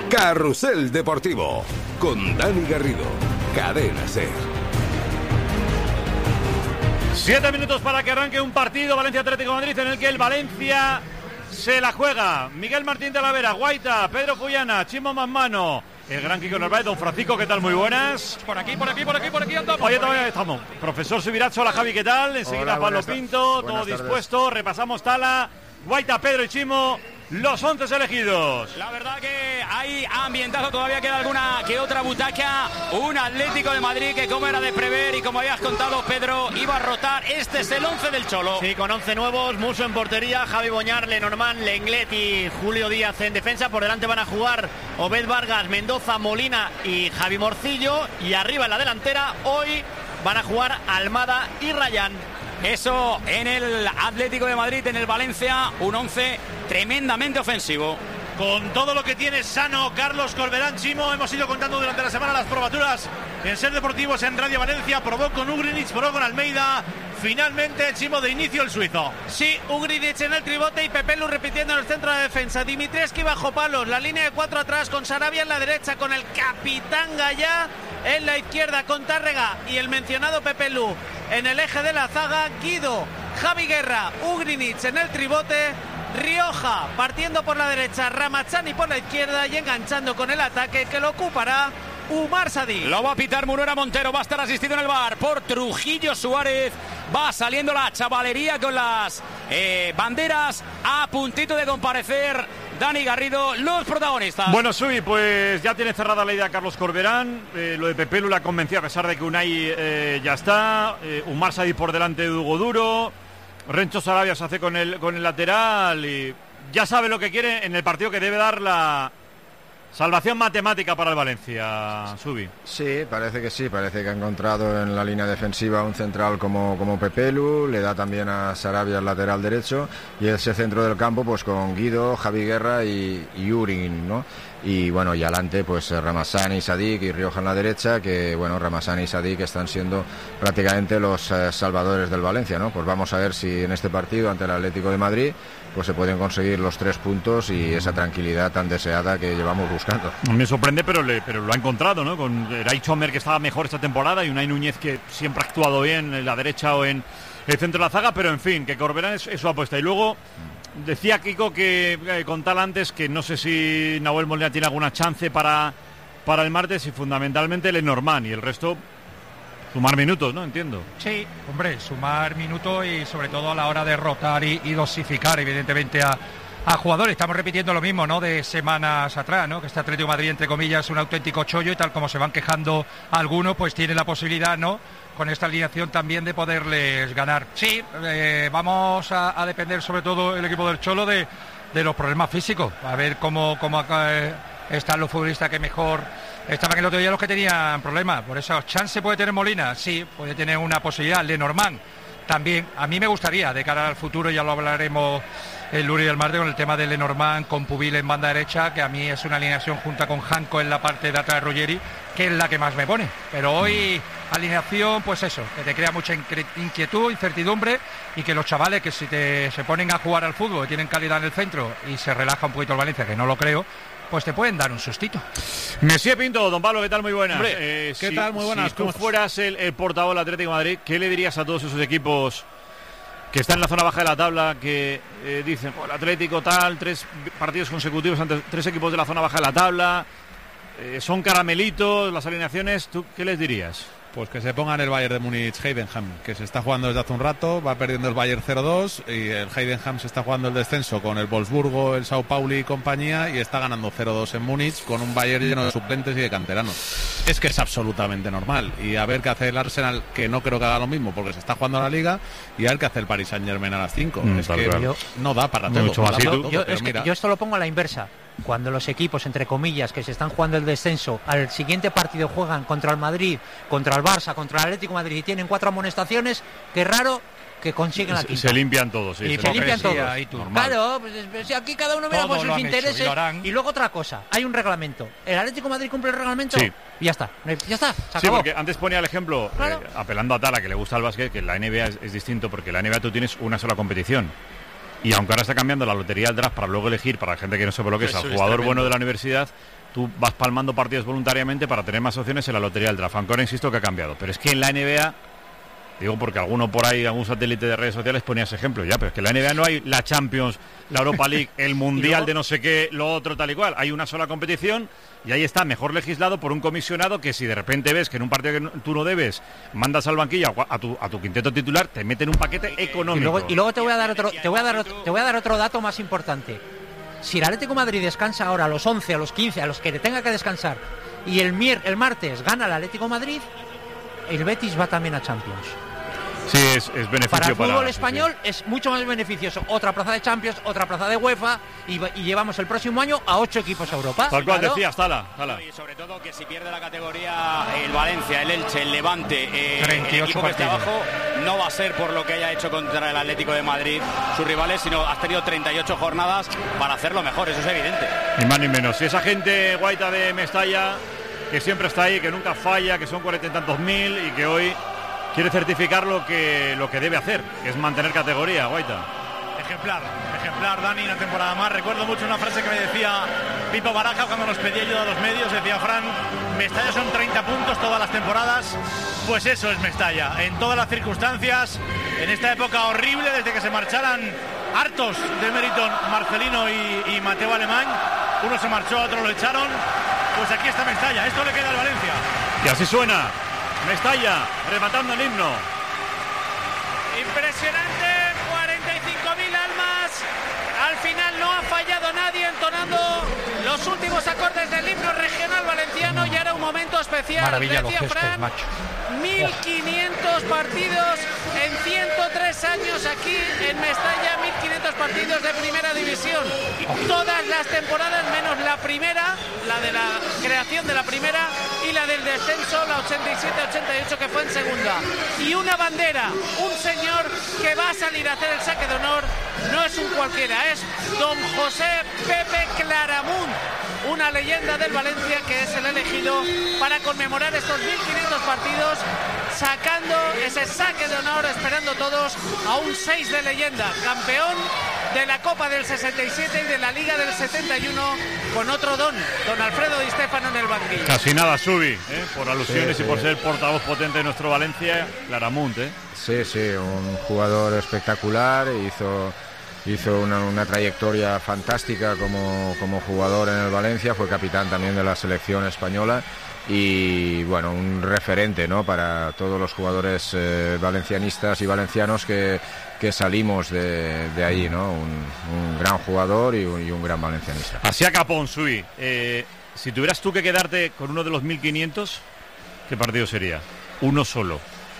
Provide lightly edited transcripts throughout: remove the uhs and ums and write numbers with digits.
Carrusel Deportivo con Dani Garrido, Cadena SER. 7 minutos para que arranque un partido Valencia Atlético de Madrid en el que el Valencia se la juega. Miguel Martín de la Vera, Guaita, Pedro Cuyana, Chimo Manmano, el gran Kiko Narváez, don Francisco, ¿qué tal? Muy buenas. Por aquí andamos. Oye, todavía estamos. Profesor Subiracho, hola Javi, ¿qué tal? Enseguida Hola, Pablo Pinto, todo dispuesto. Repasamos Tala, Guaita, Pedro y Chimo. Los 11 elegidos. La verdad que hay ambientazo, todavía queda alguna que otra butaca. Un Atlético de Madrid que, como era de prever y como habías contado, Pedro, iba a rotar. Este es el 11 del Cholo. Sí, con 11 nuevos, Musso en portería, Javi Boñar, Lenormand, Lenglet y Julio Díaz en defensa. Por delante van a jugar Obed Vargas, Mendoza, Molina y Javi Morcillo. Y arriba en la delantera, hoy van a jugar Almada y Rayán. Eso en el Atlético de Madrid, en el Valencia, un 11 tremendamente ofensivo. Con todo lo que tiene sano Carlos Corberán, Chimo, hemos ido contando durante la semana las probaturas en Ser Deportivos en Radio Valencia. Probó con Ugrinic, probó con Almeida. Finalmente, Chimo, de inicio el suizo. Sí, Ugrinic en el tribote y Pepelu repitiendo en el centro de defensa. Dimitrievski bajo palos, la línea de 4 atrás con Sarabia en la derecha, con el capitán Gallá en la izquierda, con Tárrega y el mencionado Pepelu en el eje de la zaga. Guido, Javi Guerra, Ugrinic en el tribote, Rioja partiendo por la derecha, Ramazani por la izquierda y enganchando con el ataque que lo ocupará Umar Sadik. Lo va a pitar Munuera Montero, va a estar asistido en el bar por Trujillo Suárez. Va saliendo la chavalería con las banderas a puntito de comparecer. Dani Garrido, los protagonistas. Bueno, Subi, pues ya tiene cerrada la idea Carlos Corberán. Lo de Pepelu la convenció a pesar de que Unai ya está. Umar Sadik por delante de Hugo Duro. Rencho Sarabia se hace con el lateral y ya sabe lo que quiere en el partido que debe dar la salvación matemática para el Valencia, Subi. Sí, parece que ha encontrado en la línea defensiva un central como Pepelu, le da también a Sarabia el lateral derecho y ese centro del campo pues con Guido, Javi Guerra y Urin, ¿no? Y bueno, y adelante pues Ramazani, Sadik y Rioja en la derecha, que bueno, Ramazani y Sadik están siendo prácticamente los salvadores del Valencia, ¿no? Pues vamos a ver si en este partido ante el Atlético de Madrid pues se pueden conseguir los 3 puntos y esa tranquilidad tan deseada que llevamos buscando. Me sorprende, pero lo ha encontrado, ¿no? Con Ray Chomer, que estaba mejor esta temporada, y Unai Núñez, que siempre ha actuado bien en la derecha o en el centro de la zaga, pero en fin, que Corberán es su apuesta. Y luego decía Kiko que con tal antes que no sé si Nahuel Molina tiene alguna chance para el martes, y fundamentalmente Lenormand y el resto sumar minutos, ¿no? Entiendo. Sí, hombre, sumar minutos y sobre todo a la hora de rotar y dosificar evidentemente a jugadores. Estamos repitiendo lo mismo, ¿no? De semanas atrás, ¿no? Que este Atlético de Madrid, entre comillas, es un auténtico chollo y tal como se van quejando algunos, pues tiene la posibilidad, ¿no? Con esta alineación también de poderles ganar. Sí, vamos a depender sobre todo el equipo del Cholo de los problemas físicos. A ver cómo están los futbolistas que mejor estaban el otro día, los que tenían problemas. Por eso, ¿chance puede tener Molina? Sí, puede tener una posibilidad. Lenormand también. A mí me gustaría, de cara al futuro, ya lo hablaremos el lunes y el martes, con el tema de Lenormand con Pubil en banda derecha, que a mí es una alineación junta con Janko en la parte de atrás de Ruggeri, que es la que más me pone. Pero hoy, alineación, pues eso, que te crea mucha inquietud, incertidumbre, y que los chavales que si se ponen a jugar al fútbol, que tienen calidad en el centro y se relaja un poquito el Valencia, que no lo creo, pues te pueden dar un sustito. Monsieur Pinto, don Pablo, ¿qué tal? Muy buenas. Hombre, ¿qué tal? Muy buenas. Si tú fueras el portavoz del Atlético de Madrid, ¿qué le dirías a todos esos equipos que están en la zona baja de la tabla, que dicen, el Atlético tal, 3 partidos consecutivos ante 3 equipos de la zona baja de la tabla, son caramelitos las alineaciones, ¿tú qué les dirías? Pues que se pongan el Bayern de Múnich-Heidenheim, que se está jugando desde hace un rato, va perdiendo el Bayern 0-2 y el Heidenheim se está jugando el descenso con el Wolfsburgo, el Sao Paulo y compañía, y está ganando 0-2 en Múnich con un Bayern lleno de suplentes y de canteranos. Es que es absolutamente normal. Y a ver qué hace el Arsenal, que no creo que haga lo mismo porque se está jugando la Liga, y a ver qué hace el Paris Saint-Germain a las 5. Es que claro, no da para todo. Yo esto lo pongo a la inversa. Cuando los equipos, entre comillas, que se están jugando el descenso, al siguiente partido juegan contra el Madrid, contra el Barça, contra el Atlético de Madrid y tienen 4 amonestaciones, qué raro que consiguen la quinta. Se limpian todos, sí. Y se limpian todos. Claro, pues aquí cada uno mira por sus intereses. Y luego otra cosa, hay un reglamento. ¿El Atlético de Madrid cumple el reglamento? Sí. Y ya está, se acabó. Sí, porque antes ponía el ejemplo, claro, apelando a Tala, que le gusta el básquet, que la NBA es distinto, porque en la NBA tú tienes una sola competición. Y aunque ahora está cambiando la lotería del draft para luego elegir, para la gente que no sepa lo que es, al jugador bueno de la universidad, tú vas palmando partidos voluntariamente para tener más opciones en la lotería del draft. Aunque ahora insisto que ha cambiado. Pero es que en la NBA, digo porque alguno por ahí, algún satélite de redes sociales ponía ese ejemplo, ya, pero es que en la NBA no hay la Champions, la Europa League, el Mundial de no sé qué, lo otro tal y cual. Hay una sola competición y ahí está mejor legislado por un comisionado que si de repente ves que en un partido que tú no debes mandas al banquillo a tu quinteto titular, te meten un paquete económico. Y luego te voy a dar otro dato más importante. Si el Atlético de Madrid descansa ahora a los 11, a los 15, a los que le tenga que descansar, y el martes gana el Atlético de Madrid, el Betis va también a Champions. Sí, es beneficio para el fútbol español, sí. Es mucho más beneficioso. Otra plaza de Champions, otra plaza de UEFA y llevamos el próximo año a 8 equipos a Europa. Tal cual decías, Tala. Y sobre todo que si pierde la categoría el Valencia, el Elche, el Levante, el equipo que esté abajo, no va a ser por lo que haya hecho contra el Atlético de Madrid sus rivales, sino has tenido 38 jornadas para hacerlo mejor, eso es evidente. Ni más ni menos. Si esa gente guaita de Mestalla, que siempre está ahí, que nunca falla, que son 40 y tantos mil y que hoy quiere certificar lo que debe hacer, que es mantener categoría, Guaita. Ejemplar, Dani, una temporada más. Recuerdo mucho una frase que me decía Pipo Baraja cuando nos pedía ayuda a los medios. Decía, Fran, Mestalla son 30 puntos todas las temporadas. Pues eso es Mestalla, en todas las circunstancias, en esta época horrible, desde que se marcharan hartos de Meriton, Marcelino y Mateo Alemán. Uno se marchó, otro lo echaron. Pues aquí está Mestalla, esto le queda al Valencia. Y así suena Mestalla, rematando el himno. Impresionante, 45.000 almas. Al final no ha fallado nadie entonando los últimos acordes del himno regional valenciano y era un momento especial. Maravilla decía los gestos, Fran, macho. 1.500 partidos en 103 años aquí en Mestalla, 1.500 partidos de primera división. Todas las temporadas menos la primera, la de la creación de la primera y la del descenso, la 87-88 que fue en segunda. Y una bandera, un señor que va a salir a hacer el saque de honor, no es un cualquiera, es don José Pepe Claramunt, una leyenda del Valencia que es el elegido para conmemorar estos 1.500 partidos, sacando ese saque de honor, esperando todos a un 6 de leyenda, campeón de la Copa del 67 y de la Liga del 71, con otro don Alfredo Di Stéfano en el banquillo. Casi nada, Subi, por alusiones y por ser portavoz potente de nuestro Valencia, Claramunt. Sí, un jugador espectacular, hizo una trayectoria fantástica como jugador en el Valencia, fue capitán también de la selección española y bueno, un referente, ¿no?, para todos los jugadores valencianistas y valencianos que salimos de ahí, ¿no? Un gran jugador y un gran valencianista. Así a capón, Sui. Si tuvieras tú que quedarte con uno de los 1.500, ¿qué partido sería? Uno solo.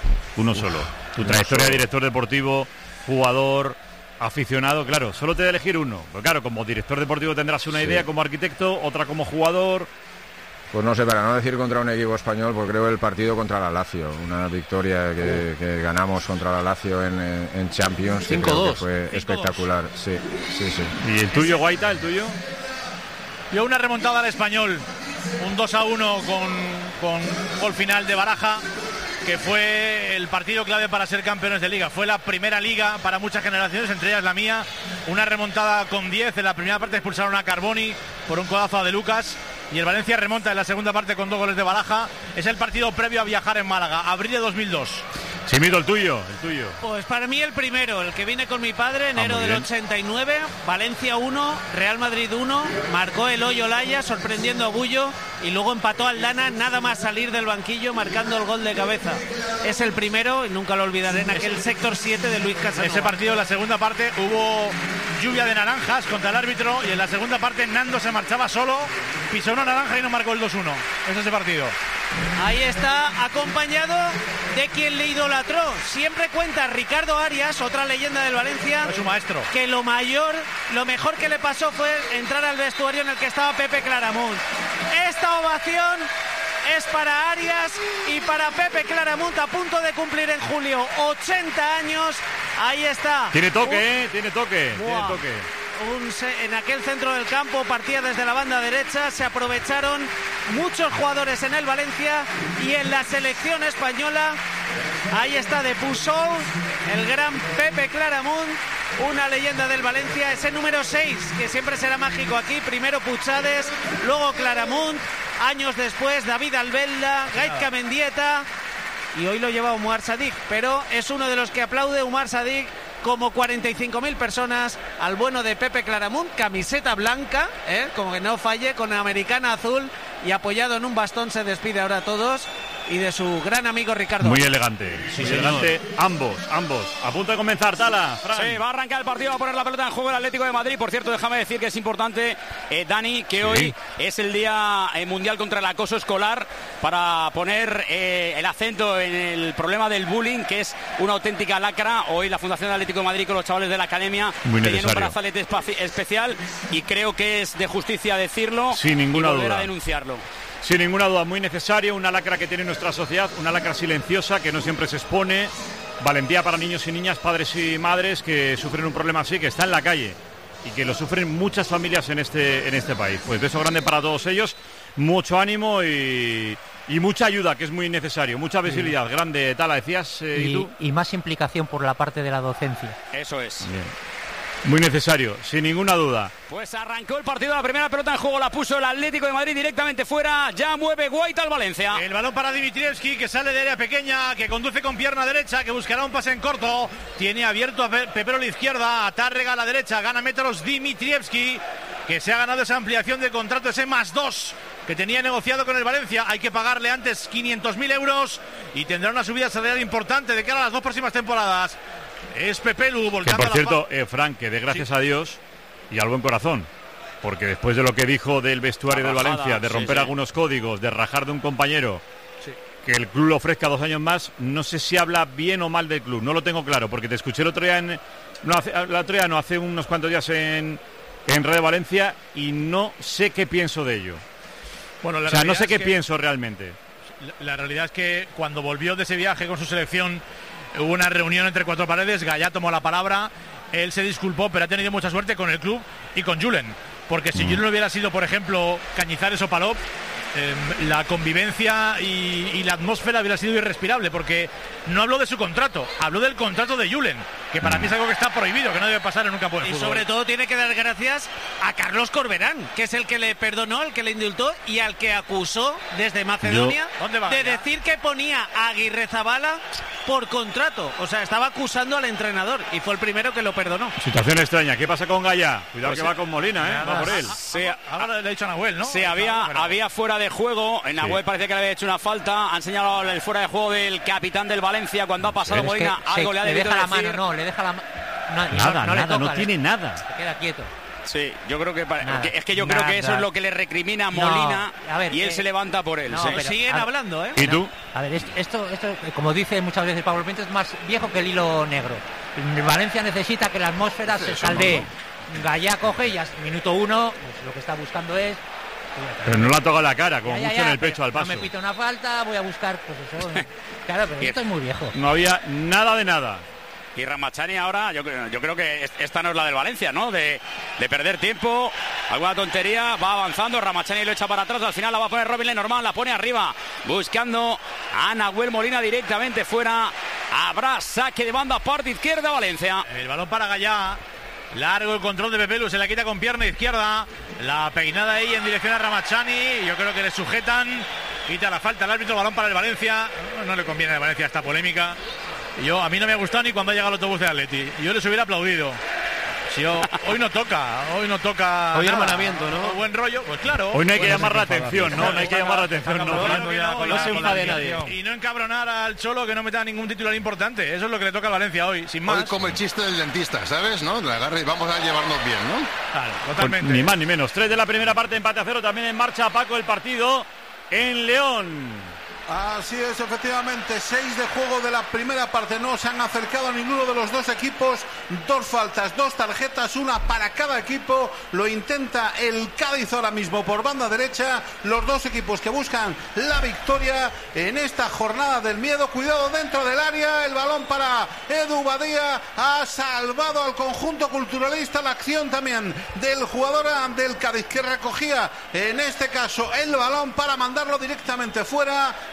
Tu trayectoria de director deportivo, jugador, aficionado, claro, solo te da elegir uno. Pero claro, como director deportivo tendrás una idea, como arquitecto, otra como jugador. Pues no sé, para no decir contra un equipo español, pues creo el partido contra la Lazio, una victoria que ganamos contra la Lazio en Champions, 5-2, creo que fue espectacular. Sí. ¿Y el tuyo, Guaita, el tuyo? Yo una remontada al Español, un 2-1 con gol final de Baraja, que fue el partido clave para ser campeones de Liga. Fue la primera Liga para muchas generaciones, entre ellas la mía. Una remontada con 10. En la primera parte expulsaron a Carboni por un codazo a De Lucas. Y el Valencia remonta en la segunda parte con 2 goles de Baraja. Es el partido previo a viajar en Málaga, abril de 2002. Chimito, el tuyo. Pues para mí el primero, el que vine con mi padre, enero del 89, Valencia 1, Real Madrid 1, marcó Eloy Olaya sorprendiendo a Bullo y luego empató Aldana nada más salir del banquillo marcando el gol de cabeza. Es el primero y nunca lo olvidaré, en aquel sector 7 de Luis Casanova. Ese partido, en la segunda parte, hubo lluvia de naranjas contra el árbitro y en la segunda parte Nando se marchaba solo, pisó una naranja y no marcó el 2-1. Es ese partido. Ahí está, acompañado de quien le idolatró. Siempre cuenta Ricardo Arias, otra leyenda del Valencia, es su maestro, que lo mejor que le pasó fue entrar al vestuario en el que estaba Pepe Claramunt. Esta ovación es para Arias y para Pepe Claramunt, a punto de cumplir en julio 80 años. Ahí está. Tiene toque, tiene toque. En aquel centro del campo partía desde la banda derecha, se aprovecharon muchos jugadores en el Valencia y en la selección española. Ahí está de Pujol, el gran Pepe Claramunt, una leyenda del Valencia, ese número 6, que siempre será mágico aquí. Primero Puchades, luego Claramunt, años después David Albelda, Gaizka Mendieta, y hoy lo lleva Umar Sadik, pero es uno de los que aplaude Umar Sadik, como 45.000 personas, al bueno de Pepe Claramunt, camiseta blanca, como que no falle, con americana azul, y apoyado en un bastón se despide ahora a todos, y de su gran amigo Ricardo. Muy elegante, sí, muy elegante, ambos. A punto de comenzar, Tala, Fran. Sí, va a arrancar el partido, va a poner la pelota en juego el Atlético de Madrid. Por cierto, déjame decir que es importante, Dani, que hoy es el Día Mundial contra el Acoso Escolar, para poner el acento en el problema del bullying, que es una auténtica lacra. Hoy la Fundación Atlético de Madrid con los chavales de la academia tienen un brazalete especial, y creo que es de justicia decirlo, sin ninguna duda, a denunciarlo. Sin ninguna duda, muy necesario, una lacra que tiene nuestra sociedad, una lacra silenciosa que no siempre se expone. Valentía para niños y niñas, padres y madres que sufren un problema así, que está en la calle y que lo sufren muchas familias en este país. Pues beso grande para todos ellos, mucho ánimo y mucha ayuda, que es muy necesario, mucha visibilidad. Grande, Tala, decías, ¿y tú? Y más implicación por la parte de la docencia. Eso es. Bien. Muy necesario, sin ninguna duda. Pues arrancó el partido, la primera pelota en juego la puso el Atlético de Madrid directamente fuera. Ya mueve Guaita al Valencia. El balón para Dimitrievski, que sale de área pequeña, que conduce con pierna derecha, que buscará un pase en corto. Tiene abierto a Pepero a la izquierda, a Tárrega a la derecha, gana metros Dimitrievski, que se ha ganado esa ampliación de contrato, ese +2 que tenía negociado con el Valencia. Hay que pagarle antes 500.000 euros y tendrá una subida salarial importante de cara a las 2 próximas temporadas. Es Pepelu volcando. Que por cierto, Frank, que dé gracias a Dios y al buen corazón, porque después de lo que dijo del vestuario del Valencia, de romper algunos códigos, de rajar de un compañero, que el club lo ofrezca 2 años más, no sé si habla bien o mal del club, no lo tengo claro, porque te escuché el otro día hace unos cuantos días en Radio Valencia, y no sé qué pienso de ello. Bueno, no sé qué pienso realmente. La realidad es que cuando volvió de ese viaje con su selección, hubo una reunión entre 4 paredes. Gallá tomó la palabra, él se disculpó, pero ha tenido mucha suerte con el club y con Julen, porque si Julen hubiera sido, por ejemplo, Cañizares o Palop, la convivencia y la atmósfera hubiera sido irrespirable, porque no habló de su contrato, habló del contrato de Julen, que para mí es algo que está prohibido, que no debe pasar en un campo de fútbol. Y sobre todo tiene que dar gracias a Carlos Corberán, que es el que le perdonó, el que le indultó y al que acusó desde Macedonia de decir que ponía a Aguirrezabala por contrato. O sea, estaba acusando al entrenador y fue el primero que lo perdonó. Situación extraña. ¿Qué pasa con Gallá? Cuidado, pues que va con Molina, va por él. Ahora le ha dicho a Nahuel, ¿no? Sí, había fuera de juego. En Nahuel parece que le había hecho una falta. Han señalado el fuera de juego del capitán del Valencia cuando ha pasado Molina. Algo le ha debido decir. Le deja la mano. No tiene nada. Se queda quieto. Sí, yo creo que creo que eso es lo que le recrimina a Molina, y él se levanta por él. Pero siguen hablando, ¿eh? ¿Y tú? A ver, esto, como dice muchas veces Pablo Pinto, es más viejo que el hilo negro. Valencia necesita que la atmósfera se salve. Gallá coge y minuto 1, pues lo que está buscando es... Pero no la toca la cara, como mucho en el pecho al paso. No me pita una falta, voy a buscar, pues eso. Claro, pero esto es muy viejo. No había nada de nada. Y Ramachani ahora, yo creo que esta no es la del Valencia, ¿no? De perder tiempo, alguna tontería, va avanzando, Ramachani lo echa para atrás, al final la va a poner Robin Lenormand, la pone arriba, buscando a Nahuel Molina directamente fuera. Habrá saque de banda, parte izquierda, Valencia. El balón para Gallá, largo el control de Pepelu, se la quita con pierna izquierda, la peinada ahí en dirección a Ramachani, yo creo que le sujetan, quita la falta el árbitro, balón para el Valencia, no le conviene al Valencia esta polémica. A mí no me ha gustado ni cuando ha llegado el autobús de Atleti. Yo les hubiera aplaudido. Hoy no toca. Hoy hermanamiento, ¿no? Buen rollo, pues claro. Hoy no hay que llamar la atención, ¿no? No hay que llamar la atención, no se enfade nadie. Y no encabronar al Cholo, que no meta ningún titular importante. Eso es lo que le toca al Valencia hoy, sin más. Hoy como el chiste del dentista, ¿sabes? ¿No? Le agarre y vamos a llevarnos bien, ¿no? Claro, totalmente. Pues ni más ni menos. 3 de la primera parte, empate a 0. También en marcha, Paco, el partido en León. Así es, efectivamente, 6 de juego de la primera parte, no se han acercado a ninguno de los dos equipos, 2 faltas, 2 tarjetas, una para cada equipo, lo intenta el Cádiz ahora mismo por banda derecha, los dos equipos que buscan la victoria en esta jornada del miedo. Cuidado dentro del área, el balón para Edu Badía, ha salvado al conjunto culturalista, la acción también del jugador del Cádiz que recogía en este caso el balón para mandarlo directamente fuera.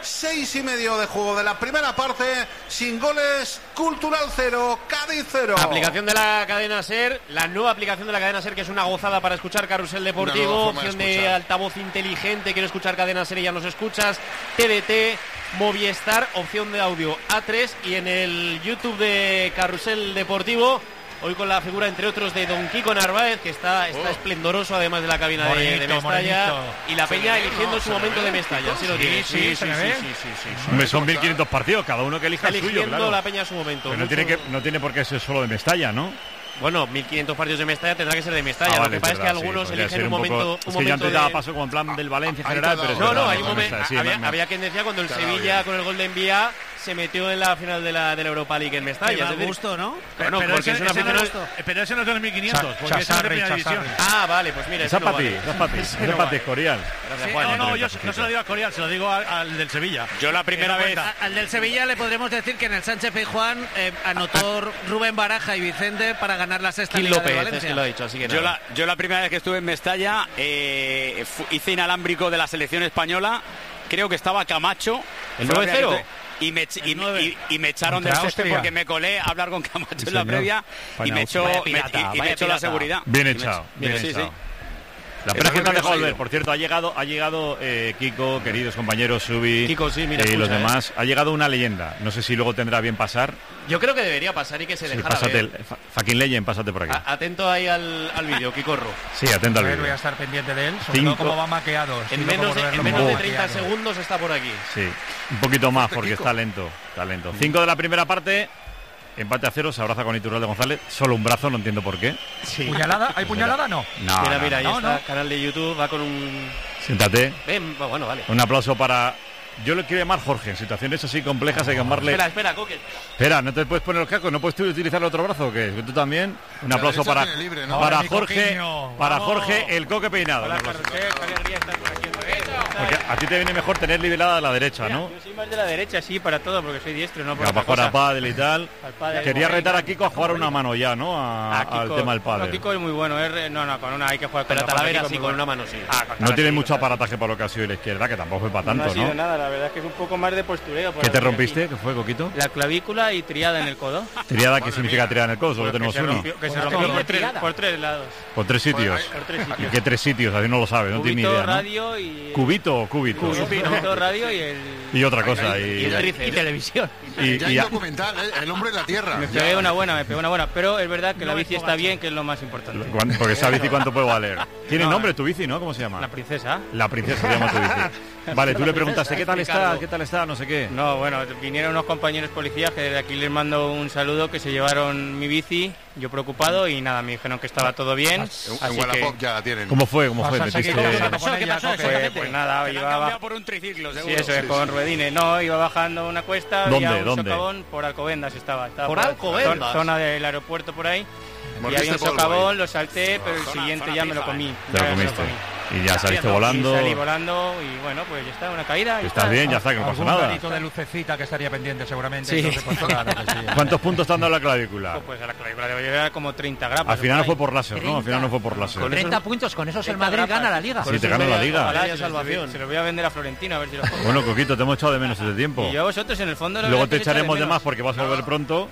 6:30 de juego de la primera parte, sin goles, Cultural 0, Cádiz 0. Aplicación de la cadena SER, la nueva aplicación de la cadena SER, que es una gozada para escuchar Carrusel Deportivo, opción de altavoz inteligente, quiero escuchar cadena SER y ya nos escuchas, TDT, Movistar, opción de audio A3, y en el YouTube de Carrusel Deportivo, hoy con la figura, entre otros, de Don Kiko Narváez, que está esplendoroso, además de la cabina de Mestalla. Y la Peña eligiendo su momento de Mestalla. ¿Sí lo tiene? Sí. Son 1.500 partidos, cada uno que elija el suyo. Eligiendo la Peña su momento. Pero no tiene por qué ser solo de Mestalla, ¿no? Bueno, 1.500 partidos de Mestalla tendrá que ser de Mestalla. Lo que pasa es que algunos eligen un momento. Es que yo antes daba paso con plan del Valencia en general, pero no, hay un momento. Había quien decía cuando el Sevilla con el gol de Envía se metió en la final de la Europa League en Mestalla. Es gusto, ¿no? Bueno, porque es una final. Pero ese no es de los 1.500, porque es de primera división. Ah, vale, pues mira. Esa para ti, Escorial. No, yo no se lo digo a Escorial, se lo digo al del Sevilla. Yo la primera vez. Al del Sevilla le podremos decir que en el Sánchez Pizjuán anotó Rubén Baraja y Vicente para ganar la sexta Liga de Valencia. Es que lo ha dicho, así que yo la primera vez que estuve en Mestalla hice inalámbrico de la selección española. Creo que estaba Camacho. ¿El 9-0? Y me echaron del césped porque me colé a hablar con Camacho en la previa y me echó la seguridad. Bien echado. La pena es que te han dejado volver. Por cierto, ha llegado Kiko, queridos compañeros, Subi, Kiko, sí, mira, y los demás. Ha llegado una leyenda. No sé si luego tendrá bien pasar. Yo creo que debería pasar y que se dejara ver. Fucking Legend, pásate por aquí. Atento ahí al vídeo, Kikorro. Sí, atento al vídeo. Voy a estar pendiente de él, sobre todo cómo va maqueado. En menos de 30 segundos está por aquí. Sí, un poquito más porque está lento. 5 de la primera parte. Empate a 0, se abraza con Iturralde González. Solo un brazo, no entiendo por qué. Sí. ¿Puñalada? ¿Hay puñalada? No. Mira, ahí está. Canal de YouTube, va con un... Siéntate. Bueno, vale. Un aplauso para... Yo le quiero llamar Jorge. En situaciones así complejas hay que llamarle... Espera, Coque. Espera, ¿no te puedes poner los cascos? ¿No puedes tú utilizar el otro brazo o qué? ¿Tú también? Un aplauso para Jorge. Para Jorge, el Coque peinado. Hola, Carrusel, qué alegría estar por aquí. Porque a ti te viene mejor tener liberada a la derecha, ¿no? Yo soy más de la derecha, sí, para todo, porque soy diestro, no por para jugar a pádel y tal. Quería retar a Kiko a jugar una mano ya, ¿no? Al tema del pádel. Kiko es muy bueno, no, con una hay que jugar. Pero Talavera sí, con una mano sí. No tiene mucho aparataje para lo que ha sido la izquierda, que tampoco fue para tanto, ¿no? No ha sido nada, la verdad es que es un poco más de postureo. ¿Qué te rompiste? ¿Qué fue, Coquito? La clavícula y triada en el codo. ¿Triada? ¿Qué significa triada en el codo? Solo tenemos uno. Que se rompió por tres lados. ¿Por tres sitios? ¿Y qué tres sitios? Así no lo sabes, no tiene ni idea, ¿no? Radio y... ¿Cubito o cúbito? Cubito, radio y otra cosa. Y televisión. Y hay documental, El hombre en la tierra. Me pegó una buena. Pero es verdad que la bici está bien, que es lo más importante. Porque esa bici, ¿cuánto puede valer? Tiene nombre tu bici, ¿no? ¿Cómo se llama? La princesa. La princesa se llama tu bici. Vale, tú le preguntaste, ¿qué tal está? No sé qué. No, bueno, vinieron unos compañeros policías que desde aquí les mando un saludo, que se llevaron mi bici, yo preocupado, y nada, me dijeron que estaba todo bien. En Wallapop ya la tienen. ¿Cómo fue? ¿Qué pasó? Pues nada, iba por un triciclo, seguro. Sí, eso es, con ruedines. No, iba bajando una cuesta, había un socavón por Alcobendas estaba ¿Por Alcobendas? Zona del aeropuerto por ahí. Y había un socavón, lo salté, pero el siguiente ya me lo comí. Te lo comiste. Y ya saliste volando. Salí volando y bueno, pues ya está, una caída. Estás bien, ya está, que no pasa nada. Un pelito de lucecita que estaría pendiente seguramente. Sí. Entonces, pues, claro, sí. ¿Cuántos puntos te han dado la clavícula? Pues a la clavícula debe llegar como 30 gramos. Al final no fue por láser, ¿no? Al final no fue por láser. Con 30 puntos, con esos el Madrid gana la Liga. Sí, te gana la Liga. Se lo voy a vender a Florentino a ver si lo Bueno, Coquito, te hemos echado de menos ese tiempo. Y yo a vosotros en el fondo... Luego te echaremos de más porque vas a volver pronto.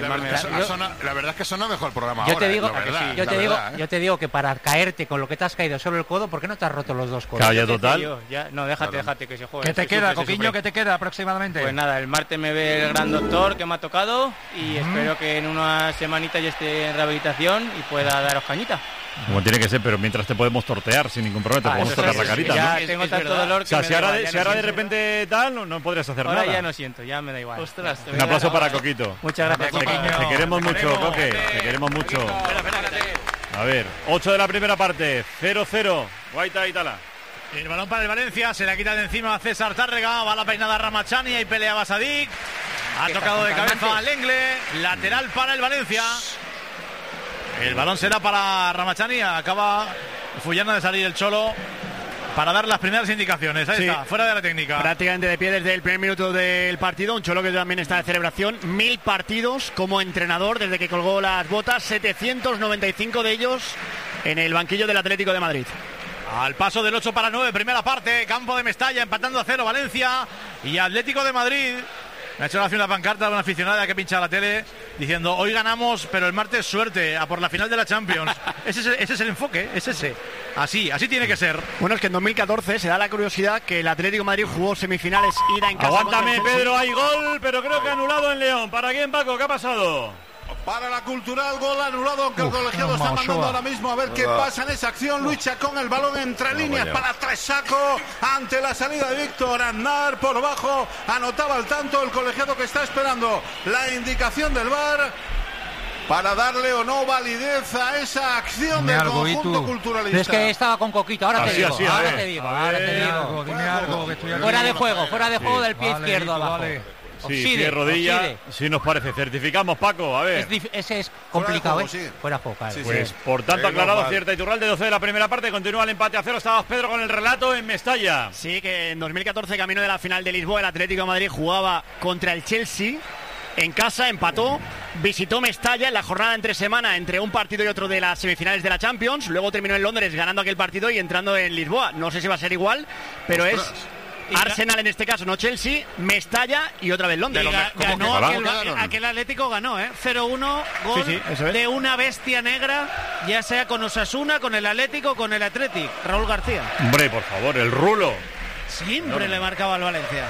La verdad es que suena mejor el programa ahora. Yo te digo que para caerte con lo que te has caído solo el codo, ¿por qué no te has roto los dos codos? Calla total. No, déjate que se juegue. ¿Qué te queda, Coquiño? ¿Qué te queda aproximadamente? Pues nada, el martes me ve el gran doctor que me ha tocado y espero que en unas semanitas ya esté en rehabilitación y pueda daros cañita. Como tiene que ser, pero mientras te podemos tortear sin ningún problema, te podemos tocar la carita, ya ¿no? Tengo tanto dolor que o sea, si ahora de repente tal, no podrías hacer nada. Ahora ya no siento, ya me da igual. Ostras, un aplauso para Coquito. Muchas gracias, Coquito. Te queremos mucho, Coque. Te queremos mucho. A ver, 8 de la primera parte, 0-0. Guaita y Tala. El balón para el Valencia, se la quita de encima a César Tárrega, va la peinada Ramachani y pelea Basadik. Ha tocado de cabeza al Engle, lateral para el Valencia. El balón será para Ramachani, acaba Fullana de salir el Cholo para dar las primeras indicaciones. Ahí está, fuera de la técnica. Prácticamente de pie desde el primer minuto del partido. Un Cholo que también está de celebración. 1000 partidos como entrenador desde que colgó las botas, 795 de ellos en el banquillo del Atlético de Madrid. Al paso del 8 para 9, primera parte, campo de Mestalla, empatando a 0 Valencia. Y Atlético de Madrid, me ha hecho una pancarta de una aficionada que pincha la tele diciendo: hoy ganamos, pero el martes suerte, a por la final de la Champions. ese es el enfoque, es ese. Así tiene que ser. Bueno, es que en 2014 se da la curiosidad que el Atlético de Madrid jugó semifinales ida en casa. Aguántame, Pedro, hay gol, pero creo que anulado en León. ¿Para quién, Paco? ¿Qué ha pasado? Para la Cultural, gol anulado, aunque el colegiado está mandando ahora mismo a ver qué pasa en esa acción. Lucha con el balón entre líneas para Tresaco ante la salida de Víctor Aznar por bajo. Anotaba el tanto el colegiado que está esperando la indicación del VAR para darle o no validez a esa acción del conjunto culturalista. Es que estaba con Coquito, ahora te digo. Dime algo, que estoy aquí. Fuera de juego del pie izquierdo abajo. Sí, pie rodilla, sí nos parece. Certificamos, Paco, a ver. Ese es complicado, Fuera juego, claro. Pues por tanto, aclarado, cierta Iturralde, 12 de la primera parte, continúa el empate a 0. Estabas, Pedro, con el relato en Mestalla. Sí, que en 2014, camino de la final de Lisboa, el Atlético de Madrid jugaba contra el Chelsea. En casa empató, visitó Mestalla en la jornada entre semana entre un partido y otro de las semifinales de la Champions. Luego terminó en Londres ganando aquel partido y entrando en Lisboa. No sé si va a ser igual, pero es Arsenal en este caso, no Chelsea, Mestalla y otra vez Londres. Aquel Atlético ganó, 0-1, gol de una bestia negra, ya sea con Osasuna, con el Atlético, con el Athletic. Raúl García. Hombre, por favor, el rulo. Siempre le marcaba al Valencia.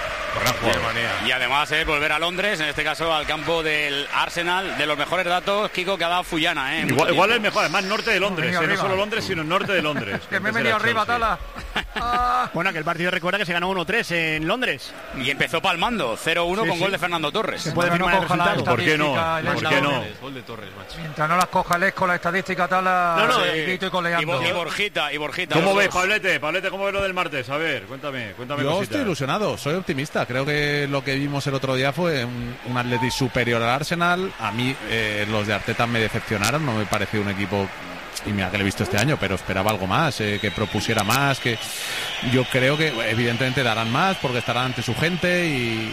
Y además volver a Londres, en este caso al campo del Arsenal, de los mejores datos, Kiko, que ha dado Fullana. Igual es mejor, además norte de Londres, no solo Londres, sino norte de Londres. Que me he venido arriba, Tala. Bueno, aquel partido recuerda que se ganó 1-3 en Londres. Y empezó palmando, 0-1 con gol de Fernando Torres. Se puede firmar el resultado. ¿Por qué no? Gol de Torres, macho. Mientras no las coja el Esco, la estadística, Tala, y coleando. Y Borjita. ¿Cómo ves, Pablete? ¿Cómo ves lo del martes? A ver, cuéntame. Yo cositas. estoy ilusionado, soy optimista. Creo que lo que vimos el otro día fue un Atleti superior al Arsenal. A mí los de Arteta me decepcionaron, no me pareció un equipo, y mira que lo he visto este año, pero esperaba algo más, que propusiera más, que yo creo que evidentemente darán más porque estarán ante su gente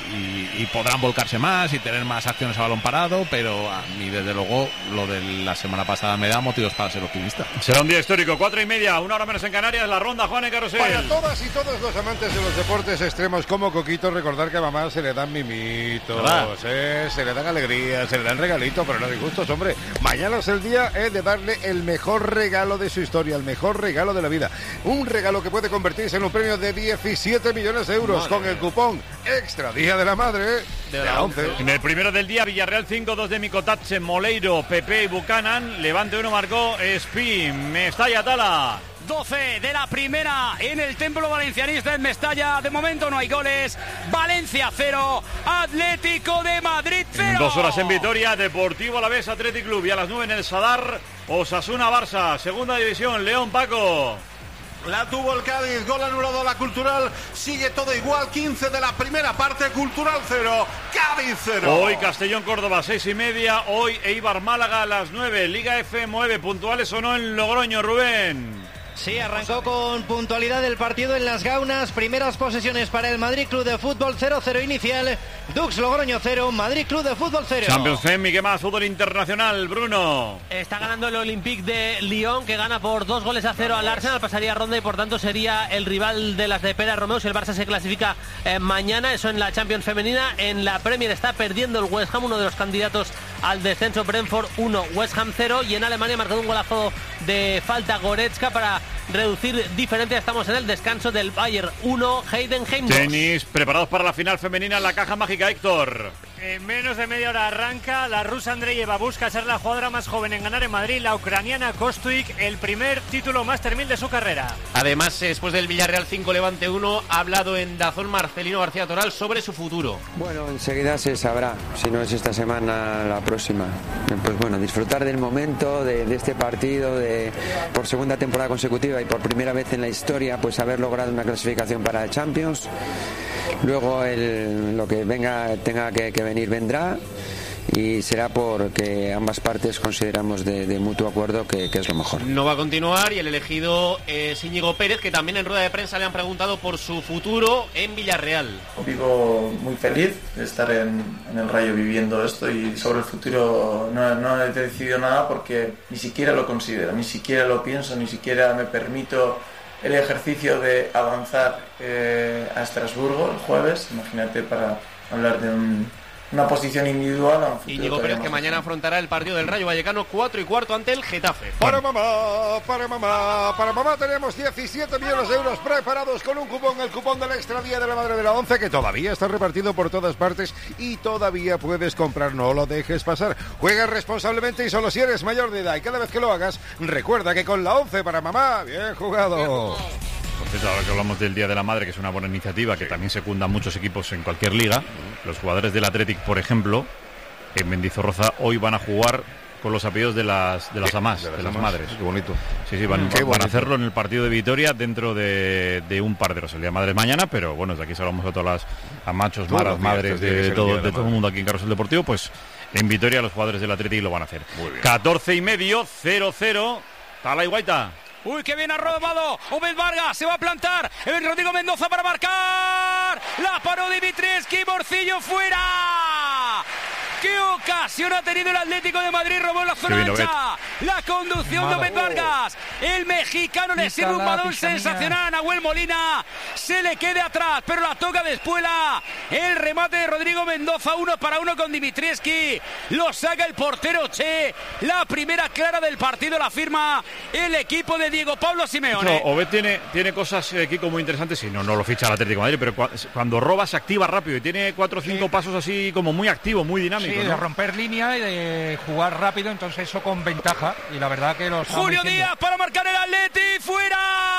y podrán volcarse más y tener más acciones a balón parado, pero a mí desde luego lo de la semana pasada me da motivos para ser optimista. Será un día histórico, 4:30, 1 hora menos en Canarias, la ronda, Juan y Carrusel. Para todas y todos los amantes de los deportes extremos como Coquito, recordar que a mamá se le dan mimitos, se le dan alegrías, se le dan regalitos, pero no disgustos, hombre. Mañana es el día de darle el mejor regalo de su historia, el mejor regalo de la vida. Un regalo que puede convertirse en un premio de 17 millones de euros con el cupón Extra Día de la Madre de la 11. En el primero del día, Villarreal 5-2 de Micotache, Moleiro, Pepe y Buchanan. Levante 1 marcó Spin, Mestalla, Tala. 12 de la primera en el Templo Valencianista en Mestalla. De momento no hay goles. Valencia 0, Atlético de Madrid 0. 2 horas en Vitoria, Deportivo Alavés, Athletic Club. Y a las 9 en el Sadar, Osasuna, Barça. Segunda división, León, Paco. La tuvo el Cádiz, gol anulado a la Cultural, sigue todo igual, 15 de la primera parte, Cultural 0, Cádiz 0. Hoy Castellón, Córdoba, 6:30, hoy Eibar, Málaga a las 9, Liga F9, puntuales o no en Logroño, Rubén. Sí, arrancó con puntualidad el partido en Las Gaunas. Primeras posesiones para el Madrid Club de Fútbol, 0-0 inicial. Dux Logroño 0, Madrid Club de Fútbol 0. Champions League, ¿qué más? Fútbol internacional, Bruno. Está ganando el Olympique de Lyon, que gana por 2-0 al Arsenal. Pasaría ronda y por tanto sería el rival de las de Pera Romeu si el Barça se clasifica mañana. Eso en la Champions femenina. En la Premier está perdiendo el West Ham, uno de los candidatos al descenso. Brentford 1, West Ham 0. Y en Alemania ha marcado un golazo de falta Goretzka para reducir diferencia. Estamos en el descanso del Bayern 1, Heidenheim 2. Tenis, preparados para la final femenina en la caja mágica, Héctor. En menos de media hora arranca. La rusa Andreyeva busca ser la jugadora más joven en ganar en Madrid. La ucraniana Kostuik, el primer título Master 1000 de su carrera. Además, después del Villarreal 5 Levante 1, ha hablado en DAZN Marcelino García Toral sobre su futuro. Bueno, enseguida se sabrá, si no es esta semana, la próxima. Pues bueno, disfrutar del momento, de este partido, por segunda temporada consecutiva y por primera vez en la historia, pues haber logrado una clasificación para el Champions. Luego lo que tenga que venir vendrá, y será porque ambas partes consideramos de mutuo acuerdo que es lo mejor. No va a continuar, y el elegido es Íñigo Pérez, que también en rueda de prensa le han preguntado por su futuro en Villarreal. Vivo muy feliz de estar en el Rayo viviendo esto, y sobre el futuro no he decidido nada porque ni siquiera lo considero, ni siquiera lo pienso, ni siquiera me permito el ejercicio de avanzar a Estrasburgo el jueves. Imagínate, para hablar de una posición individual a un futuro. Íñigo Pérez, que mañana afrontará el partido del Rayo Vallecano 4:15 ante el Getafe. Para mamá tenemos 17 millones de euros preparados con un cupón, el cupón del Extra Día de la Madre de la Once, que todavía está repartido por todas partes y todavía puedes comprar. No lo dejes pasar. Juega responsablemente y solo si eres mayor de edad, y cada vez que lo hagas, recuerda que con la Once para mamá, bien jugado. Por cierto, ahora que hablamos del Día de la Madre, que es una buena iniciativa, que también secundan muchos equipos en cualquier liga, los jugadores del Athletic, por ejemplo, en Mendizorroza hoy van a jugar con los apellidos de las amás, de las madres. Qué bonito. Sí, van a hacerlo en el partido de Vitoria dentro de un par de horas. El Día de Madres mañana, pero bueno, desde aquí saludamos a todas las amachos, maras, madres de todo el mundo aquí en Carrusel Deportivo, pues en Vitoria los jugadores del Athletic lo van a hacer. 14:30, 0-0, Tala y Guaita. Uy, que bien ha robado Obed Vargas, se va a plantar el Rodrigo Mendoza para marcar. La paró Dimitrievski, Morcillo fuera. ¡Qué ocasión ha tenido el Atlético de Madrid! Robó en la zona ancha. La conducción de Obed Vargas. El mexicano le sirve un balón sensacional a Nahuel Molina. Se le queda atrás, pero la toca de Espuela. El remate de Rodrigo Mendoza, 1-1 con Dimitrievski. Lo saca el portero Che. La primera clara del partido la firma el equipo de Diego Pablo Simeone. Obed tiene cosas, Kiko, muy interesantes. Y no lo ficha el Atlético de Madrid, pero cuando roba se activa rápido y tiene 4 o 5 pasos así como muy activo, muy dinámico. Sí, de romper línea y de jugar rápido, entonces eso con ventaja. Y la verdad que los Julio Díaz para marcar el Atleti, fuera.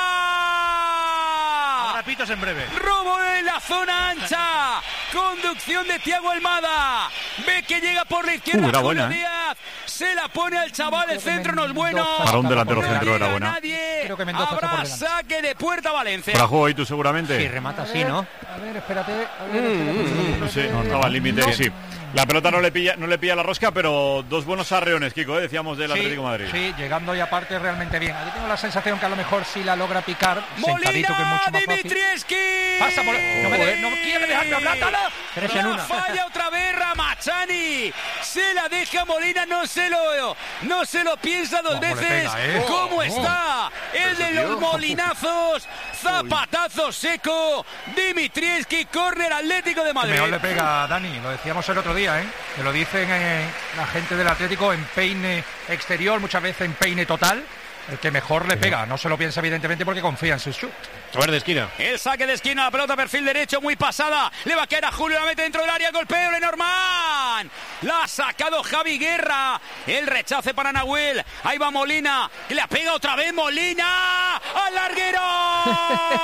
Rapitos en breve. Robo en la zona ancha. Conducción de Thiago Almada. Ve que llega por la izquierda Julio Díaz. Se la pone al chaval, el centro no es bueno. Para un delantero centro era buena. Creo que Mendoza habrá saque de puerta Valencia. Para juego ahí tú seguramente. Sí, remata así, ¿no? A ver, espérate. No sé, no estaba al límite, sí. La pelota no le pilla la rosca, pero dos buenos arreones, Kiko, decíamos del Atlético de Madrid. Sí, llegando y aparte realmente bien. Aquí tengo la sensación que a lo mejor sí la logra picar. Molina, que es mucho más Dimitrievski. Pasa por... No quiere dejarme hablar, Tala. 3 en 1. Falla otra vez Ramachani. Se la deja Molina, no se lo piensa dos veces. ¿Cómo está? El de los molinazos. Zapatazo seco. Dimitrievski, córner Atlético de Madrid. Mejor le pega a Dani, lo decíamos el otro día, que lo dicen la gente del Atlético en peine exterior, muchas veces en peine total. El que mejor le pega, no se lo piensa evidentemente porque confía en sus shoot. Saber de esquina. El saque de esquina, la pelota perfil derecho, muy pasada. Le va a caer a Julio, la mete dentro del área, golpeo Lenormand. La ha sacado Javi Guerra. El rechace para Nahuel. Ahí va Molina, que le pega otra vez Molina. ¡Al larguero!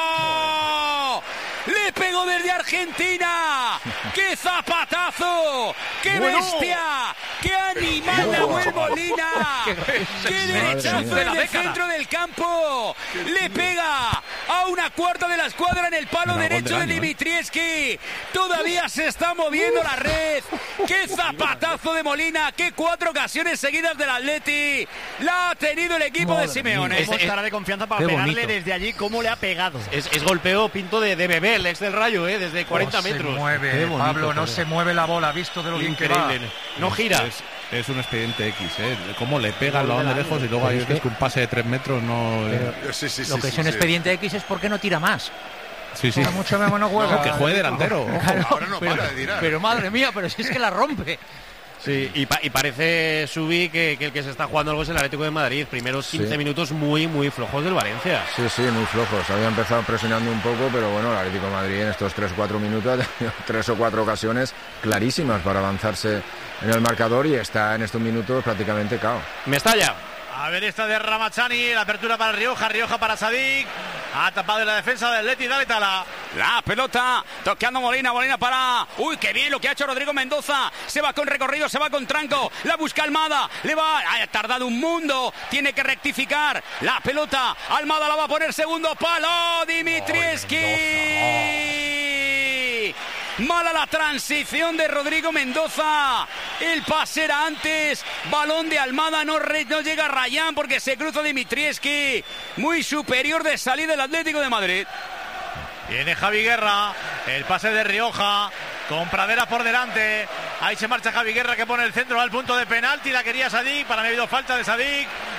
Le pegó desde Argentina. ¡Qué zapatazo! ¡Qué bestia! ¡Qué animal Nahuel Molina! ¡Qué derechazo en el centro del campo! Le pega a una cuarta de la escuadra en el palo derecho de Dimitrievski. Todavía se está moviendo la red. ¡Qué zapatazo de Molina! ¡Qué 4 ocasiones seguidas del Atleti! La ha tenido el equipo de Simeone. Estará de confianza para pegarle desde allí como le ha pegado. Es golpeo Pinto de bebé, el ex del Rayo, desde 40 metros. Se mueve, Pablo, no se mueve la bola, visto de lo bien que va. No gira. Es un expediente X, cómo le pega el balón de lejos y luego hay que un pase de 3 metros no... Lo que es un expediente X es porque no tira más. Sí. Mucho menos no juega. Que juegue delantero. Claro, ahora no para de tirar. Pero madre mía, pero si es que la rompe. Sí, y parece Subi que el que se está jugando algo es el Atlético de Madrid. Primeros 15 minutos muy, muy flojos del Valencia. Sí, muy flojos. Había empezado presionando un poco, pero bueno, el Atlético de Madrid en estos 3 o 4 minutos ha tenido 3 o 4 ocasiones clarísimas para avanzarse en el marcador y está en estos minutos prácticamente cao. Mestalla. A ver esta de Ramachani, la apertura para Rioja para Sadik. Ha tapado en la defensa del Atleti, dale Tala. La pelota, toqueando Molina para... Uy, qué bien lo que ha hecho Rodrigo Mendoza. Se va con recorrido, se va con tranco. La busca Almada, ha tardado un mundo. Tiene que rectificar. La pelota, Almada la va a poner segundo palo. Dimitrievski. Mala la transición de Rodrigo Mendoza. El pase era antes. Balón de Almada. No llega Rayán porque se cruza Dimitrievski. Muy superior de salida del Atlético de Madrid. Viene Javi Guerra. El pase de Rioja. Con Pradera por delante. Ahí se marcha Javi Guerra que pone el centro al punto de penalti. La quería Sadik. Para mí ha habido falta de Sadik.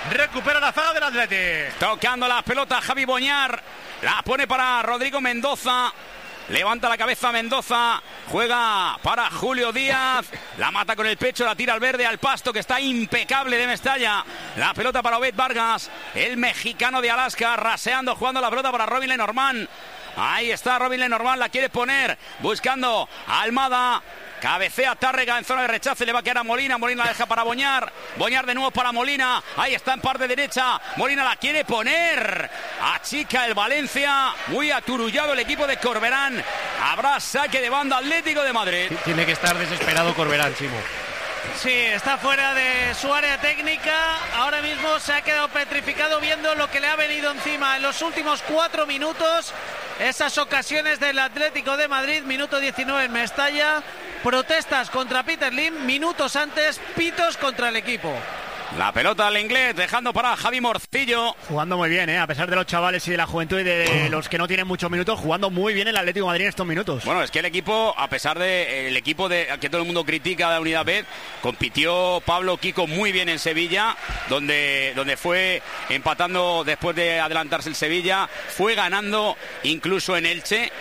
recupera la zaga del Athletic. Tocando la pelota Javi Boñar, la pone para Rodrigo Mendoza. Levanta la cabeza Mendoza, juega para Julio Díaz, la mata con el pecho, la tira al verde, al pasto, que está impecable de Mestalla. La pelota para Obed Vargas, el mexicano de Alaska, raseando, jugando la pelota para Robin Lenormand. Ahí está Robin Lenormand, la quiere poner, buscando a Almada. Cabecea Tárrega en zona de rechace, le va a quedar a Molina, Molina la deja para Boñar, Boñar de nuevo para Molina, ahí está en parte derecha, Molina la quiere poner, achica el Valencia, muy aturullado el equipo de Corberán, habrá saque de banda Atlético de Madrid. Tiene que estar desesperado Corberán, Chimo. Sí, está fuera de su área técnica, ahora mismo se ha quedado petrificado viendo lo que le ha venido encima en los últimos 4 minutos, esas ocasiones del Atlético de Madrid, minuto 19 en Mestalla, protestas contra Peter Lim, minutos antes, pitos contra el equipo. La pelota al inglés, dejando para Javi Morcillo. Jugando muy bien, a pesar de los chavales y de la juventud y de los que no tienen muchos minutos, jugando muy bien el Atlético de Madrid en estos minutos. Bueno, es que el equipo, a pesar de el equipo de que todo el mundo critica de la Unidad B, compitió Pablo Kiko muy bien en Sevilla, donde fue empatando después de adelantarse el Sevilla, fue ganando incluso en Elche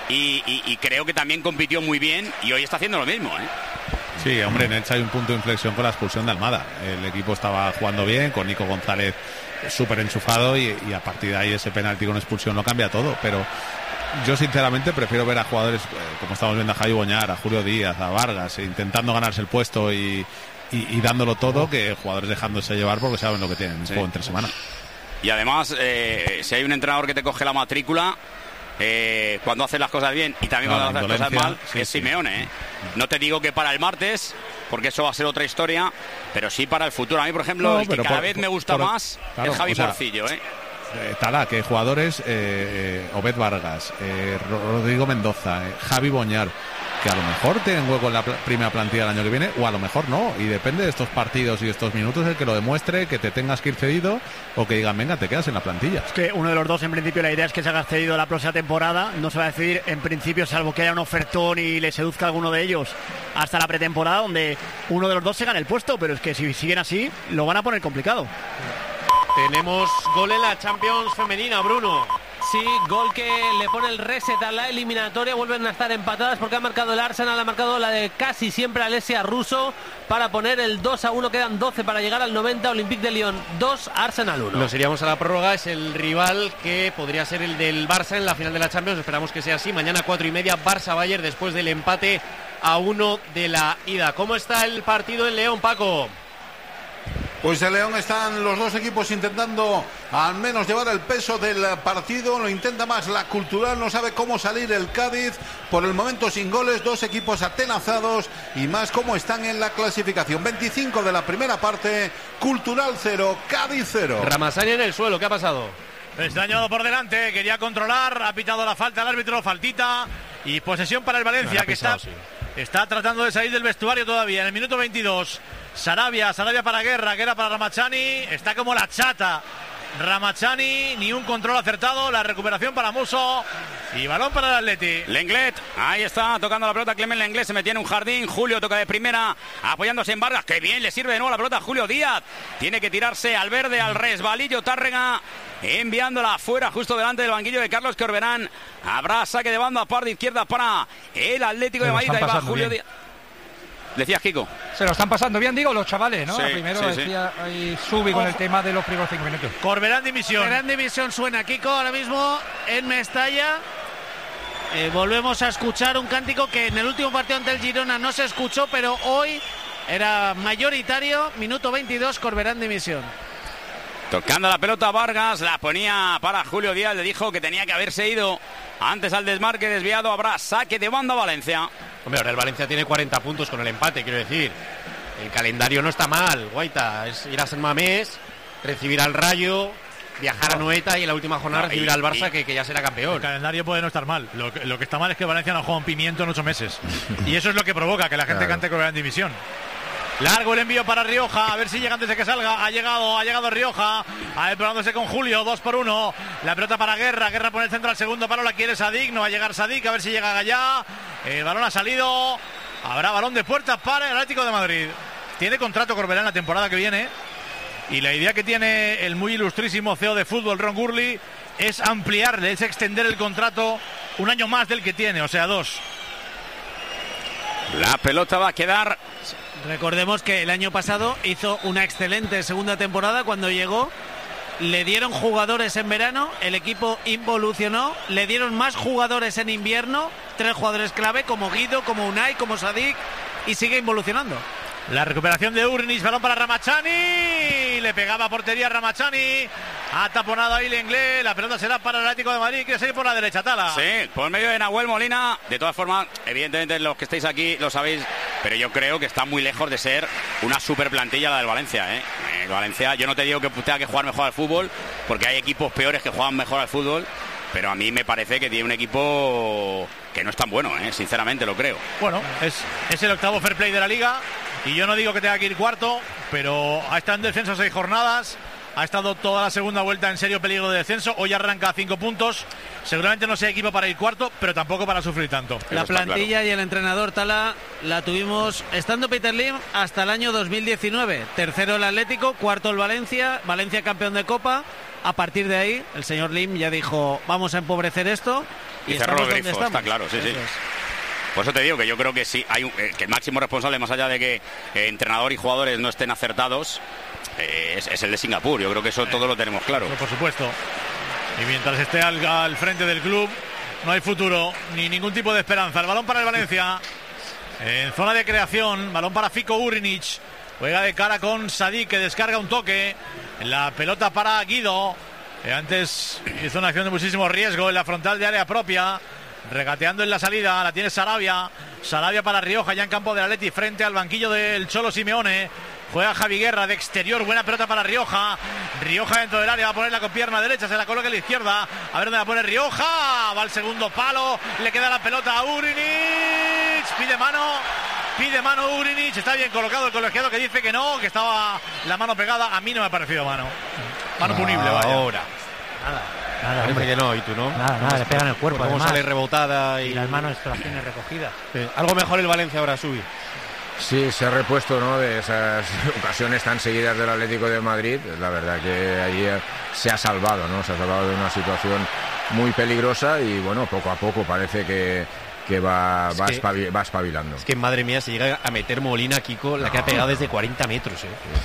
y creo que también compitió muy bien y hoy está haciendo lo mismo, Sí, hombre, en Elche hay un punto de inflexión con la expulsión de Almada. El equipo estaba jugando bien, con Nico González súper enchufado y a partir de ahí ese penalti con expulsión lo cambia todo. Pero yo sinceramente prefiero ver a jugadores como estamos viendo a Javi Boñar, a Julio Díaz, a Vargas, intentando ganarse el puesto y dándolo todo, que jugadores dejándose llevar porque saben lo que tienen. Es juego entre semana. Y además, si hay un entrenador que te coge la matrícula... cuando haces las cosas bien y también cuando haces las cosas mal, es Simeone. No te digo que para el martes, porque eso va a ser otra historia, pero sí para el futuro. A mí, por ejemplo, el que cada vez me gusta más es Javi Morcillo. Tala, que jugadores, Obed Vargas, Rodrigo Mendoza, Javi Boñar, que a lo mejor tienen hueco en la primera plantilla el año que viene, o a lo mejor no, y depende de estos partidos y de estos minutos el que lo demuestre, que te tengas que ir cedido o que digan, venga, te quedas en la plantilla. Es que uno de los dos, en principio, la idea es que se haga cedido la próxima temporada, no se va a decidir en principio, salvo que haya un ofertón y le seduzca a alguno de ellos hasta la pretemporada, donde uno de los dos se gane el puesto, pero es que si siguen así, lo van a poner complicado. Tenemos gol en la Champions femenina, Bruno. Sí, gol que le pone el reset a la eliminatoria. Vuelven a estar empatadas porque ha marcado el Arsenal, ha marcado la de casi siempre Alessia Russo para poner el 2-1. Quedan 12 para llegar al 90. Olympique de Lyon 2, Arsenal 1. Nos iríamos a la prórroga. Es el rival que podría ser el del Barça en la final de la Champions. Esperamos que sea así. Mañana 4:30, Barça-Bayern, después del empate a 1 de la ida. ¿Cómo está el partido en León, Paco? Pues en León están los dos equipos intentando al menos llevar el peso del partido. Lo intenta más la Cultural, no sabe cómo salir el Cádiz. Por el momento sin goles, dos equipos atenazados y más cómo están en la clasificación. 25 de la primera parte, Cultural 0, Cádiz 0. Ramasani en el suelo, ¿qué ha pasado? Dañado por delante, quería controlar, ha pitado la falta, el árbitro, faltita y posesión para el Valencia, que está tratando de salir del vestuario todavía. En el minuto 22, Sarabia para Guerra para Ramachani, está como la chata Ramachani, ni un control acertado, la recuperación para Musso y balón para el Atleti. Lenglet, ahí está tocando la pelota Clement Lenglet, se metía en un jardín, Julio toca de primera, apoyándose en Vargas, que bien le sirve de nuevo la pelota a Julio Díaz, tiene que tirarse al verde, al resbalillo Tárrega, enviándola afuera justo delante del banquillo de Carlos Corberán. Habrá saque de banda, par de izquierda para el Atlético de Madrid, ahí va Julio Díaz. Decías, Kiko. Se lo están pasando bien, digo, los chavales, ¿no? Sí, Primero sí, decía ahí Subi con el tema de los primeros 5 minutos. Corberán dimisión. Corberán dimisión suena, Kiko, ahora mismo en Mestalla. Volvemos a escuchar un cántico que en el último partido ante el Girona no se escuchó, pero hoy era mayoritario. Minuto 22, Corberán dimisión. Tocando la pelota Vargas, la ponía para Julio Díaz, le dijo que tenía que haberse ido antes al desmarque desviado. Habrá saque de banda Valencia. Hombre, ahora el Valencia tiene 40 puntos con el empate, quiero decir. El calendario no está mal, Guaita. Es ir a San Mamés, recibir al Rayo, viajar a Noeta y en la última jornada recibir al Barça, que ya será campeón. El calendario puede no estar mal. Lo que está mal es que Valencia no juega un pimiento en 8 meses. Y eso es lo que provoca que la gente cante Corberán en división. Largo el envío para Rioja, a ver si llega antes de que salga. Ha llegado Rioja, probándose con Julio, 2-1. La pelota para Guerra pone el centro al segundo palo, la quiere Sadik, no va a llegar Sadik, a ver si llega Gallá. El balón ha salido, habrá balón de puerta para el Atlético de Madrid. Tiene contrato Corberán la temporada que viene. Y la idea que tiene el muy ilustrísimo CEO de fútbol, Ron Gurley, es ampliarle, es extender el contrato un año más del que tiene, o sea, 2. La pelota va a quedar. Recordemos que el año pasado hizo una excelente segunda temporada cuando llegó. Le dieron jugadores en verano, el equipo involucionó, le dieron más jugadores en invierno, 3 jugadores clave como Guido, como Unai, como Sadik, y sigue involucionando. La recuperación de Urnic, balón para Ramachani, le pegaba a portería Ramachani, ha taponado ahí Lenglet, la pelota será para el Atlético de Madrid, quiere seguir por la derecha, Tala. Sí, por medio de Nahuel Molina. De todas formas, evidentemente los que estáis aquí lo sabéis, pero yo creo que está muy lejos de ser una super plantilla la del Valencia, ¿eh? El Valencia, yo no te digo que tenga que jugar mejor al fútbol, porque hay equipos peores que juegan mejor al fútbol, pero a mí me parece que tiene un equipo que no es tan bueno, sinceramente lo creo. Bueno, es el octavo fair play de la Liga. Y yo no digo que tenga que ir cuarto, pero ha estado en descenso 6 jornadas, ha estado toda la segunda vuelta en serio peligro de descenso, hoy arranca a 5 puntos, seguramente no sea equipo para ir cuarto, pero tampoco para sufrir tanto. La plantilla y el entrenador, Tala, la tuvimos estando Peter Lim hasta el año 2019, tercero el Atlético, cuarto el Valencia campeón de Copa. A partir de ahí, el señor Lim ya dijo, vamos a empobrecer esto, y cerró el grifo, está claro, sí. Por eso te digo que yo creo que sí hay que el máximo responsable, más allá de que entrenador y jugadores no estén acertados, es el de Singapur. Yo creo que eso todo lo tenemos claro. Por supuesto. Y mientras esté al frente del club, no hay futuro ni ningún tipo de esperanza. El balón para el Valencia. En zona de creación, balón para Fico Urinic. Juega de cara con Sadik, que descarga un toque. La pelota para Guido. Antes hizo una acción de muchísimo riesgo en la frontal de área propia. Regateando en la salida, la tiene Sarabia para Rioja, ya en campo del Atleti, frente al banquillo del Cholo Simeone. Juega Javi Guerra de exterior, buena pelota para Rioja dentro del área, va a ponerla con pierna derecha, se la coloca a la izquierda, a ver dónde la pone Rioja, va al segundo palo, le queda la pelota a Urinic, pide mano Urinic, está bien colocado el colegiado que dice que no, que estaba la mano pegada, a mí no me ha parecido mano punible, vaya. Ahora. Nada, hombre, que no, y tú no. Nada, le pegan el cuerpo. Cómo sale rebotada y las manos las tiene recogidas. Algo mejor el Valencia ahora, Subi. Sí, se ha repuesto, ¿no?, de esas ocasiones tan seguidas del Atlético de Madrid. La verdad que allí se ha salvado, ¿no? Se ha salvado de una situación muy peligrosa y bueno, poco a poco parece que va espabilando. Es que madre mía, se llega a meter Molina, Kiko, la que ha pegado desde 40 metros.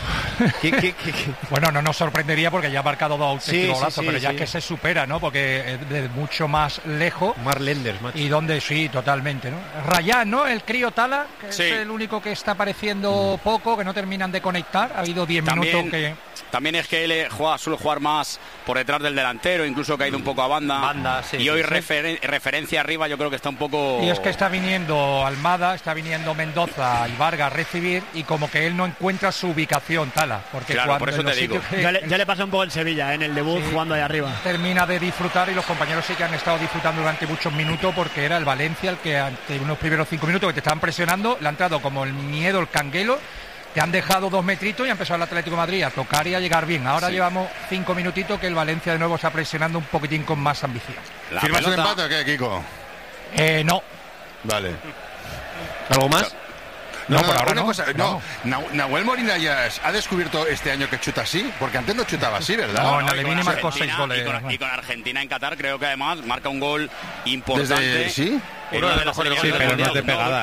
¿Qué? Bueno, no nos sorprendería porque ya ha marcado 2 auténticos golazos, pero ya que se supera, ¿no? Porque es de mucho más lejos. Mark Lenders, macho. Y donde sí, totalmente, ¿no? Rayán, ¿no? El crío Tala, que es el único que está apareciendo poco, que no terminan de conectar. Ha habido 10 minutos que... También es que él suele jugar más por detrás del delantero, incluso ha caído un poco a banda. Y hoy referencia arriba, yo creo que está un poco... Y es que está viniendo Almada, está viniendo Mendoza y Vargas a recibir, y como que él no encuentra su ubicación, Tala. Porque claro, por eso te digo. Ya le pasa un poco en Sevilla, en el debut, jugando ahí arriba. Termina de disfrutar, y los compañeros sí que han estado disfrutando durante muchos minutos, porque era el Valencia el que ante unos primeros 5 minutos que te estaban presionando, le ha entrado como el miedo, el canguelo. Te han dejado 2 metritos y ha empezado el Atlético de Madrid a tocar y a llegar bien. Ahora llevamos 5 minutitos que el Valencia de nuevo está presionando un poquitín con más ambición. ¿Firmas un empate o qué, Kiko? No. Vale. ¿Algo más? No, por ahora no. Nahuel Molina ya ha descubierto este año que chuta así, porque antes no chutaba así, ¿verdad? No, Alevini marcó 6 goles. Y con Argentina en Qatar creo que además marca un gol importante. ¿Sí? Pero no es de pegada,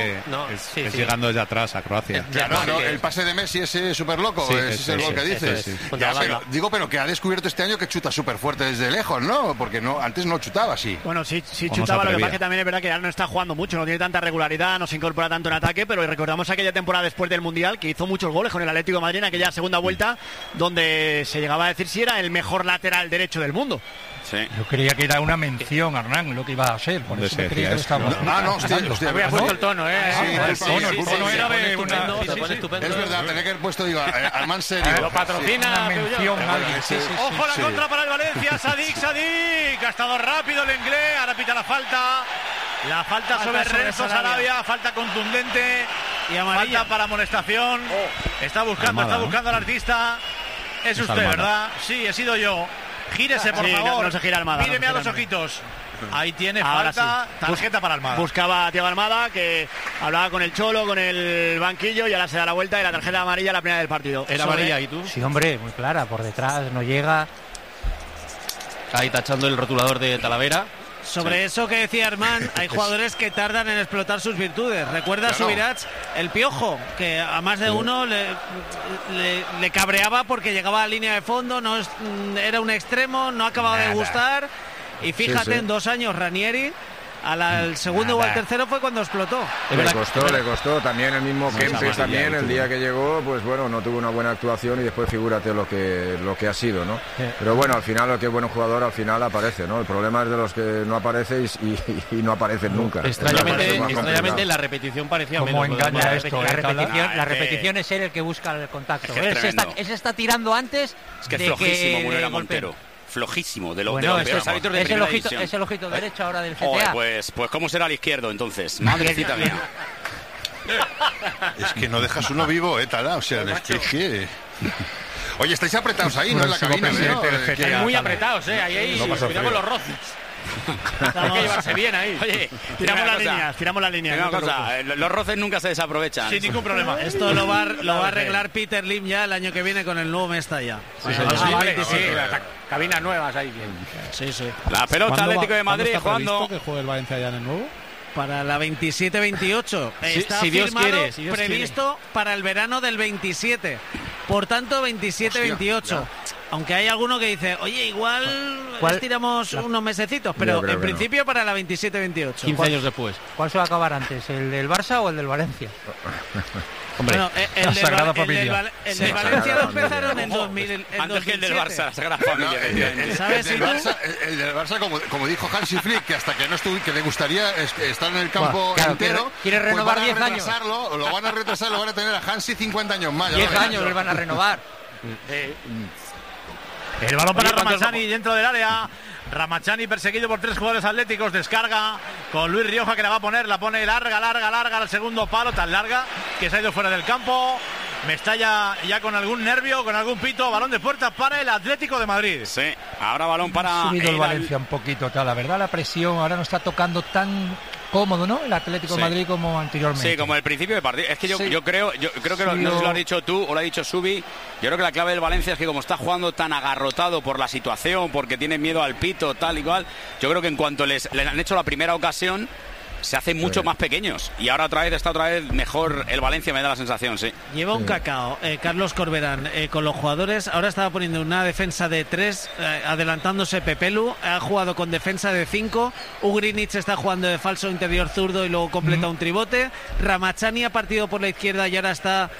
es llegando desde atrás a Croacia. El pase de Messi ese súper loco, ese es el gol que dices. Pero que ha descubierto este año que chuta súper fuerte desde lejos, ¿no? Porque antes no chutaba así. Bueno, sí chutaba, lo que pasa es que también es verdad que ya no está jugando mucho, no tiene tanta regularidad, no se incorpora tanto en ataque, pero recordamos aquella temporada después del Mundial que hizo muchos goles con el Atlético de Madrid en aquella segunda vuelta, donde se llegaba a decir si era el mejor lateral derecho del mundo. Sí. Yo creía que era una mención, Hernán, lo que iba a ser. Por eso creía que estamos... hostia. Había puesto el tono, el tono era de una... Estupendo. Es verdad, tenía que haber puesto, Armán serio. Lo patrocina. Una mención. Ojo la contra para el Valencia, Sadik. Ha estado rápido el Lenglet, ahora pita la falta. La falta sobre Renzo Sarabia, falta contundente. Y falta para amonestación. Está buscando al artista. Es usted, ¿verdad? Sí, he sido yo. Gírese, por favor. No se gira Almada. Míreme a los ojitos. Ahí tiene Ahora falta, sí. tarjeta para Almada. Buscaba a Thiago Almada, que hablaba con el Cholo, con el banquillo, y ahora se da la vuelta y la tarjeta amarilla, la primera del partido. ¿Era amarilla y tú? Sí, hombre, muy clara, por detrás, no llega. Ahí tachando el rotulador de Talavera. Sobre eso que decía Armán, hay jugadores que tardan en explotar sus virtudes. Recuerda Subirats, el Piojo, que a más de uno le cabreaba porque llegaba a línea de fondo, no era un extremo, no acababa de gustar. Y fíjate, en 2 años Ranieri, al segundo o al tercero fue cuando explotó. Le costó. También el mismo Kempes también, el día que llegó, pues bueno, no tuvo una buena actuación y después figúrate lo que ha sido, ¿no? Pero bueno, al final lo que es buen jugador al final aparece, ¿no? El problema es de los que no aparecen y no aparecen nunca. Extrañamente la repetición parecía como menos. Engaña esto, la repetición es ser el que busca el contacto. Él se está tirando antes. Es que es flojísimo Munera Montero. Flojísimo, de los peores árbitros de primera división. Es el ojito derecho ahora del CTA. Pues ¿cómo será el izquierdo entonces? Madrecita mía. Es que no dejas uno vivo, Tala. O sea, es que... Oye, estáis apretados ahí, ¿no? En la cabina, ¿no? Muy apretados, ahí cuidado con los roces. Hay que llevarse bien ahí. Oye, tiramos las líneas. Los roces nunca se desaprovechan. Sin ningún problema. Esto lo va a arreglar Peter Lim ya el año que viene con el nuevo Mestalla. Cabinas nuevas ahí. Sí. La pelota Atlético de Madrid jugando. ¿Que juegue el Valencia ya en el nuevo? Para la 27-28. Está si Dios firmado, quiere, si Dios previsto quiere. para el verano del 27. Por tanto, 27-28. Aunque hay alguno que dice, oye, igual estiramos unos mesecitos, pero en principio para la 27-28. 15 años después. ¿Cuál se va a acabar antes, el del Barça o el del Valencia? Hombre, bueno, el del Valencia lo empezaron en 2000. Antes que el del Barça, la Sagrada Familia. ¿Sabes? El del Barça, como dijo Hansi Flick, que hasta que no estuvo, que le gustaría estar en el campo entero, quiere renovar pues 10 años. Lo van a retrasar, lo van a tener a Hansi 50 años más. 10 años le van a renovar. El balón para Ramachani dentro del área. Ramachani perseguido por 3 jugadores atléticos. Descarga con Luis Rioja, que la va a poner. La pone larga al segundo palo. Tan larga que se ha ido fuera del campo. Mestalla ya con algún nervio, con algún pito. Balón de puerta para el Atlético de Madrid. Sí, ahora balón para... Ha subido el Valencia un poquito, la verdad, la presión ahora no está tocando tan cómodo, ¿no? El Atlético de Madrid como anteriormente. Sí, como el principio de partido. Es que yo creo que no sé si lo has dicho tú o lo ha dicho Subi. Yo creo que la clave del Valencia es que como está jugando tan agarrotado por la situación, porque tiene miedo al pito, tal y cual, yo creo que en cuanto le han hecho la primera ocasión, se hacen mucho más pequeños. Y ahora está otra vez mejor el Valencia, me da la sensación, sí. Lleva un cacao Carlos Corberán con los jugadores. Ahora estaba poniendo una defensa de 3, adelantándose Pepelu. Ha jugado con defensa de 5. Ugrinic está jugando de falso interior zurdo y luego completa un tribote. Ramachani ha partido por la izquierda y ahora está